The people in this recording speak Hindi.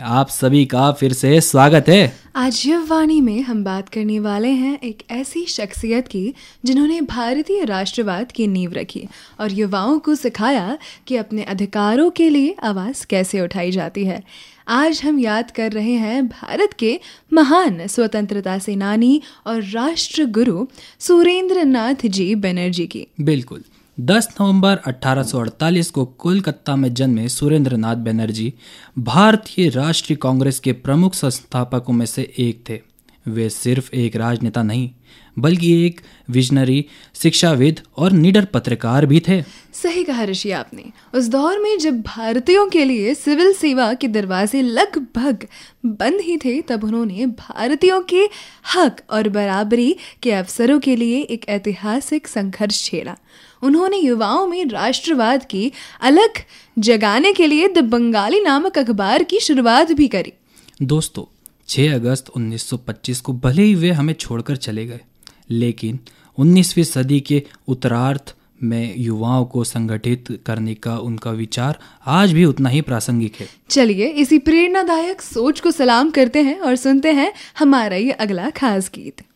आप सभी का फिर से स्वागत है। आज युववाणी में हम बात करने वाले हैं एक ऐसी शख्सियत की जिन्होंने भारतीय राष्ट्रवाद की नींव रखी और युवाओं को सिखाया कि अपने अधिकारों के लिए आवाज़ कैसे उठाई जाती है। आज हम याद कर रहे हैं भारत के महान स्वतंत्रता सेनानी और राष्ट्र गुरु सुरेंद्र नाथ जी बनर्जी की। बिल्कुल, 10 नवंबर 1848 को कोलकाता में जन्मे सुरेंद्र नाथ बनर्जी भारतीय राष्ट्रीय कांग्रेस के प्रमुख संस्थापकों में से एक थे। वे सिर्फ एक राजनेता नहीं बल्कि एक विजनरी, शिक्षाविद और निडर पत्रकार भी थे। सही कहा ऋषि आपने। उस दौर में जब भारतीयों के लिए सिविल सेवा के दरवाजे लगभग बंद ही थे, तब उन्होंने भारतीयों के हक और बराबरी के अवसरों के लिए एक ऐतिहासिक संघर्ष छेड़ा। उन्होंने युवाओं में राष्ट्रवाद की अलख जगाने के लिए द बंगाली नामक अखबार की शुरुआत भी करी। दोस्तों, 6 अगस्त 1925 को भले ही वे हमें छोड़कर चले गए, लेकिन 19वीं सदी के उत्तरार्ध में युवाओं को संगठित करने का उनका विचार आज भी उतना ही प्रासंगिक है। चलिए इसी प्रेरणादायक सोच को सलाम करते हैं और सुनते हैं हमारा ये अगला खास गीत।